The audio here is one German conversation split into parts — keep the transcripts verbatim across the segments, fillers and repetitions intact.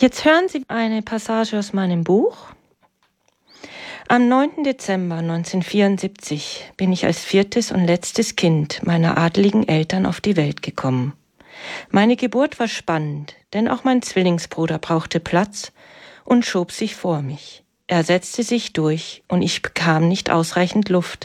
Jetzt hören Sie eine Passage aus meinem Buch. Am neunten Dezember neunzehnhundertvierundsiebzig bin ich als viertes und letztes Kind meiner adeligen Eltern auf die Welt gekommen. Meine Geburt war spannend, denn auch mein Zwillingsbruder brauchte Platz und schob sich vor mich. Er setzte sich durch und ich bekam nicht ausreichend Luft.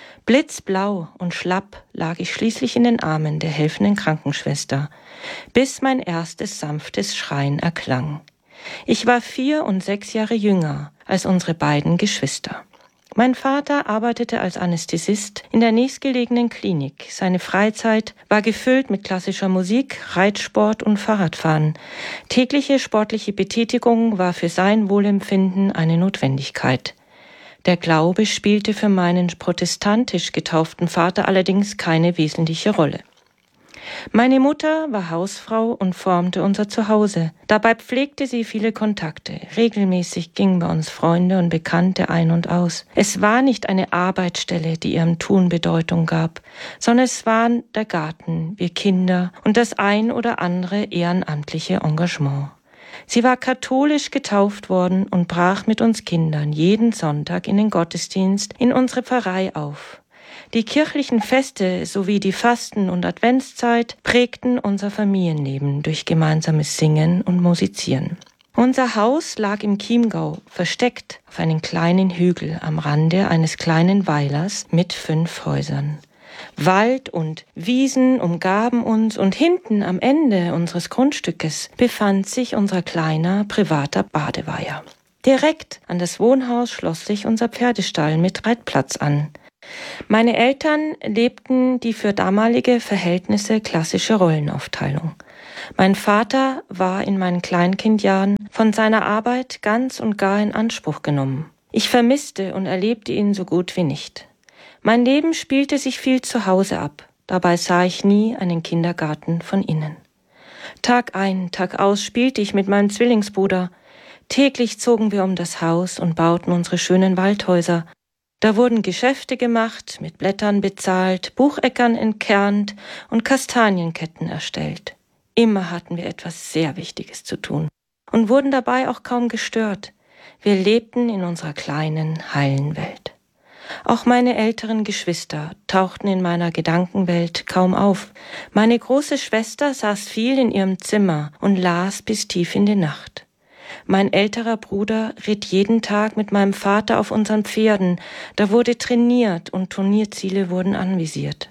Blitzblau und schlapp lag ich schließlich in den Armen der helfenden Krankenschwester, bis mein erstes sanftes Schreien erklang. Ich war vier und sechs Jahre jünger als unsere beiden Geschwister. Mein Vater arbeitete als Anästhesist in der nächstgelegenen Klinik. Seine Freizeit war gefüllt mit klassischer Musik, Reitsport und Fahrradfahren. Tägliche sportliche Betätigung war für sein Wohlempfinden eine Notwendigkeit. Der Glaube spielte für meinen protestantisch getauften Vater allerdings keine wesentliche Rolle. Meine Mutter war Hausfrau und formte unser Zuhause. Dabei pflegte sie viele Kontakte. Regelmäßig gingen bei uns Freunde und Bekannte ein und aus. Es war nicht eine Arbeitsstelle, die ihrem Tun Bedeutung gab, sondern es waren der Garten, wir Kinder und das ein oder andere ehrenamtliche Engagement. Sie war katholisch getauft worden und brach mit uns Kindern jeden Sonntag in den Gottesdienst in unsere Pfarrei auf. Die kirchlichen Feste sowie die Fasten- und Adventszeit prägten unser Familienleben durch gemeinsames Singen und Musizieren. Unser Haus lag im Chiemgau, versteckt auf einem kleinen Hügel am Rande eines kleinen Weilers mit fünf Häusern. Wald und Wiesen umgaben uns und hinten am Ende unseres Grundstückes befand sich unser kleiner privater Badeweiher. Direkt an das Wohnhaus schloss sich unser Pferdestall mit Reitplatz an. Meine Eltern lebten die für damalige Verhältnisse klassische Rollenaufteilung. Mein Vater war in meinen Kleinkindjahren von seiner Arbeit ganz und gar in Anspruch genommen. Ich vermisste und erlebte ihn so gut wie nicht. Mein Leben spielte sich viel zu Hause ab. Dabei sah ich nie einen Kindergarten von innen. Tag ein, Tag aus spielte ich mit meinem Zwillingsbruder. Täglich zogen wir um das Haus und bauten unsere schönen Waldhäuser. Da wurden Geschäfte gemacht, mit Blättern bezahlt, Bucheckern entkernt und Kastanienketten erstellt. Immer hatten wir etwas sehr Wichtiges zu tun und wurden dabei auch kaum gestört. Wir lebten in unserer kleinen, heilen Welt. Auch meine älteren Geschwister tauchten in meiner Gedankenwelt kaum auf. Meine große Schwester saß viel in ihrem Zimmer und las bis tief in die Nacht. Mein älterer Bruder ritt jeden Tag mit meinem Vater auf unseren Pferden. Da wurde trainiert und Turnierziele wurden anvisiert.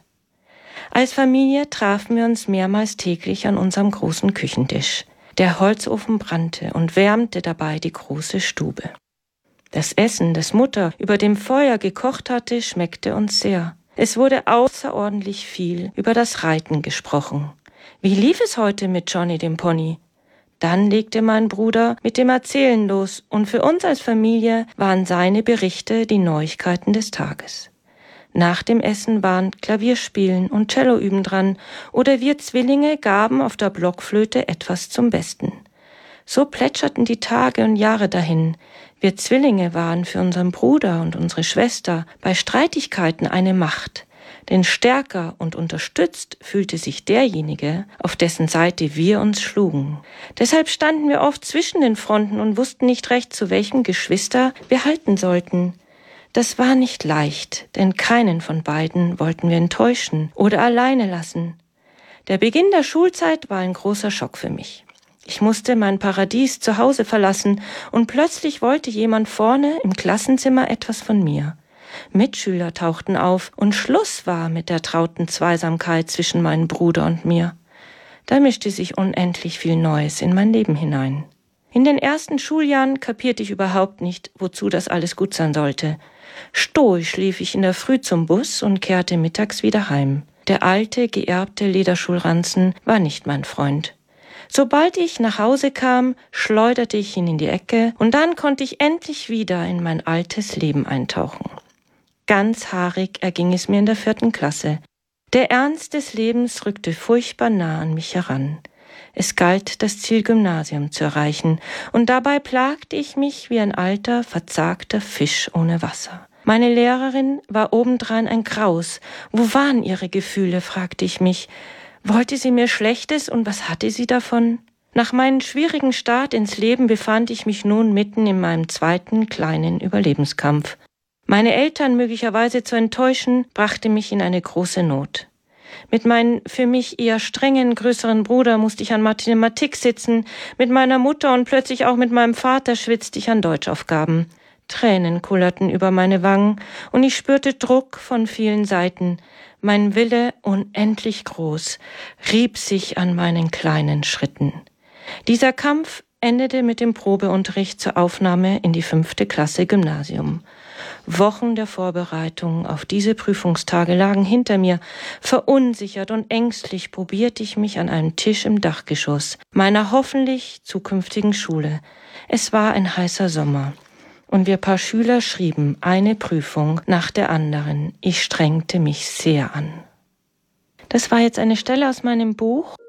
Als Familie trafen wir uns mehrmals täglich an unserem großen Küchentisch. Der Holzofen brannte und wärmte dabei die große Stube. Das Essen, das Mutter über dem Feuer gekocht hatte, schmeckte uns sehr. Es wurde außerordentlich viel über das Reiten gesprochen. Wie lief es heute mit Johnny dem Pony? Dann legte mein Bruder mit dem Erzählen los und für uns als Familie waren seine Berichte die Neuigkeiten des Tages. Nach dem Essen waren Klavierspielen und Celloüben dran oder wir Zwillinge gaben auf der Blockflöte etwas zum Besten. So plätscherten die Tage und Jahre dahin. Wir Zwillinge waren für unseren Bruder und unsere Schwester bei Streitigkeiten eine Macht. Denn stärker und unterstützt fühlte sich derjenige, auf dessen Seite wir uns schlugen. Deshalb standen wir oft zwischen den Fronten und wussten nicht recht, zu welchem Geschwister wir halten sollten. Das war nicht leicht, denn keinen von beiden wollten wir enttäuschen oder alleine lassen. Der Beginn der Schulzeit war ein großer Schock für mich. Ich musste mein Paradies zu Hause verlassen und plötzlich wollte jemand vorne im Klassenzimmer etwas von mir. Mitschüler tauchten auf und Schluss war mit der trauten Zweisamkeit zwischen meinem Bruder und mir. Da mischte sich unendlich viel Neues in mein Leben hinein. In den ersten Schuljahren kapierte ich überhaupt nicht, wozu das alles gut sein sollte. Stoisch lief ich in der Früh zum Bus und kehrte mittags wieder heim. Der alte, geerbte Lederschulranzen war nicht mein Freund. Sobald ich nach Hause kam, schleuderte ich ihn in die Ecke und dann konnte ich endlich wieder in mein altes Leben eintauchen. Ganz haarig erging es mir in der vierten Klasse. Der Ernst des Lebens rückte furchtbar nah an mich heran. Es galt, das Ziel Gymnasium zu erreichen, und dabei plagte ich mich wie ein alter, verzagter Fisch ohne Wasser. Meine Lehrerin war obendrein ein Graus. Wo waren ihre Gefühle, fragte ich mich. Wollte sie mir Schlechtes und was hatte sie davon? Nach meinem schwierigen Start ins Leben befand ich mich nun mitten in meinem zweiten kleinen Überlebenskampf. Meine Eltern möglicherweise zu enttäuschen, brachte mich in eine große Not. Mit meinem für mich eher strengen größeren Bruder musste ich an Mathematik sitzen, mit meiner Mutter und plötzlich auch mit meinem Vater schwitzte ich an Deutschaufgaben. Tränen kullerten über meine Wangen und ich spürte Druck von vielen Seiten. Mein Wille, unendlich groß, rieb sich an meinen kleinen Schritten. Dieser Kampf endete mit dem Probeunterricht zur Aufnahme in die fünfte Klasse Gymnasium. Wochen der Vorbereitung auf diese Prüfungstage lagen hinter mir. Verunsichert und ängstlich probierte ich mich an einem Tisch im Dachgeschoss meiner hoffentlich zukünftigen Schule. Es war ein heißer Sommer und wir paar Schüler schrieben eine Prüfung nach der anderen. Ich strengte mich sehr an. Das war jetzt eine Stelle aus meinem Buch